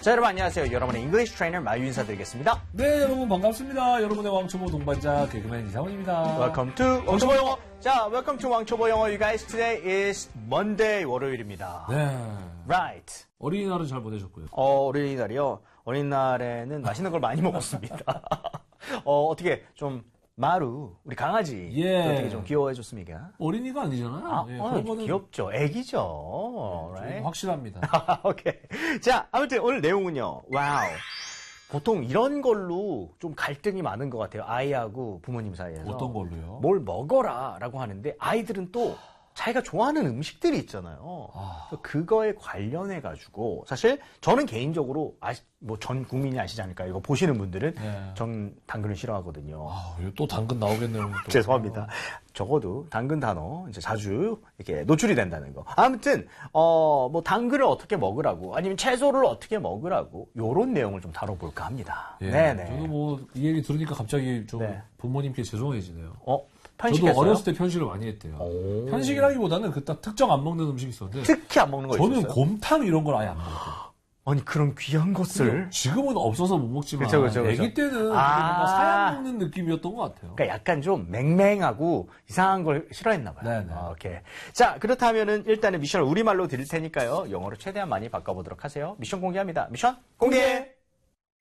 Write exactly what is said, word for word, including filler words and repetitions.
자, 여러분 안녕하세요. 여러분의 잉글리시 트레이너 마유 인사드리겠습니다. 네, 여러분 반갑습니다. 여러분의 왕초보 동반자 개그맨 이상훈입니다. Welcome to 왕초보 영어. 자, Welcome to 왕초보 영어. You guys, today is Monday, 월요일입니다. 네. Right. 어린이날은 잘 보내셨고요. 어, 어린이날이요. 어린이날에는 맛있는 걸 많이 먹었습니다. 어, 어떻게 좀 마루, 우리 강아지. 예. 어떻게 좀 귀여워해줬습니까? 어린이가 아니잖아요. 아, 예, 어, 그런 거는 귀엽죠. 애기죠. 좀 right? 확실합니다. 오케이. 자, 아무튼 오늘 내용은요. 와우. 보통 이런 걸로 좀 갈등이 많은 것 같아요. 아이하고 부모님 사이에서. 어떤 걸로요? 뭘 먹어라 라고 하는데 아이들은 또 자기가 좋아하는 음식들이 있잖아요. 아. 그거에 관련해가지고 사실 저는 개인적으로 아시, 뭐 전 국민이 아시지 않을까요? 이거 보시는 분들은 네. 전 당근을 싫어하거든요. 아, 이거 또 당근 나오겠네요. 또. 죄송합니다. 적어도 당근 단어 이제 자주 이렇게 노출이 된다는 거. 아무튼 어 뭐 당근을 어떻게 먹으라고 아니면 채소를 어떻게 먹으라고 요런 내용을 좀 다뤄볼까 합니다. 예. 네네. 저도 뭐 이 얘기 들으니까 갑자기 좀 네. 부모님께 죄송해지네요. 어 편식했어요? 저도 어렸을 때 편식을 많이 했대요. 오. 편식이라기보다는 그 딱 특정 안 먹는 음식이 있었는데 특히 안 먹는 거 저는 있었어요? 곰탕 이런 걸 아예 안 먹었어요. 아니 그런 귀한 것을 지금은 없어서 못 먹지만 그쵸, 그쵸, 그쵸. 애기 때는 아. 뭔가 사양 먹는 느낌이었던 것 같아요. 그러니까 약간 좀 맹맹하고 이상한 걸 싫어했나 봐요. 네네. 아, 오케이. 자, 그렇다면은 일단은 미션을 우리말로 드릴 테니까요. 영어로 최대한 많이 바꿔보도록 하세요. 미션 공개합니다. 미션 공개!